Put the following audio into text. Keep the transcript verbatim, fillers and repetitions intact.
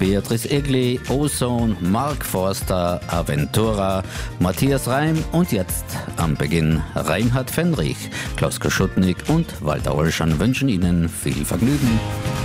Beatrice Egli, Ozone, Mark Forster, Aventura, Matthias Reim und jetzt am Beginn Reinhard Fendrich. Klaus Kaschutnik und Walter Olschan wünschen Ihnen viel Vergnügen.